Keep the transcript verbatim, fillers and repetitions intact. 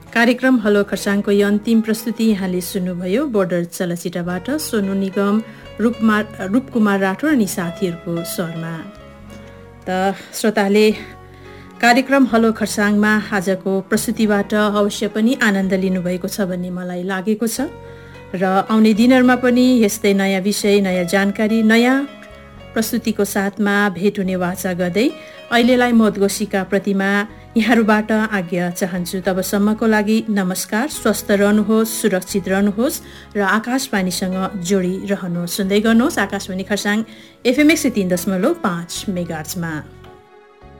कार्यक्रम हलो खर्साङको यो अन्तिम प्रस्तुति यहाँले सुन्नुभयो बोर्डर चलचित्रबाट सोनु निगम, रूपकुमार रूपकुमार राठौर अनि साथीहरूको स्वरमा। त श्रोताले कार्यक्रम हलो खर्साङमा आजको प्रस्तुतिबाट अवश्य पनि आनन्द लिनुभएको छ भन्ने मलाई लागेको छ र आउने दिनहरूमा पनि यस्तै नयाँ विषय, नयाँ जानकारी, नयाँ प्रस्तुतिको साथमा भेट हुने वाचा गर्दै अहिलेलाई म उद्घोषिका प्रतिमा यहाँहरूबाट आज्ञा चाहन्छु। तबसम्मको लागि नमस्कार, स्वस्थ रहनुहोस्, सुरक्षित रहनुहोस् र आकाशवाणीसँग जोडिरहनुहोस्। सुन्दै गर्नुहोस् आकाशवाणी खरसाङ एफएम एक सय तीन दशमलव पाँच मेगाहर्जमा।